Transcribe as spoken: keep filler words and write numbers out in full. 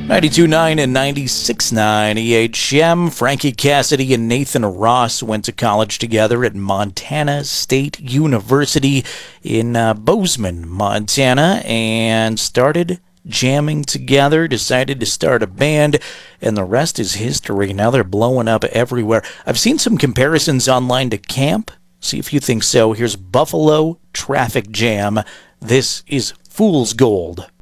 ninety-two point nine and ninety-six point nine E H M. Frankie Cassidy and Nathan Ross went to college together at Montana State University in uh, Bozeman, Montana, and started jamming together, decided to start a band, and the rest is history. Now they're blowing up everywhere. I've seen some comparisons online to Camp. See if you think so. Here's Buffalo Traffic Jam. This is Fool's Gold.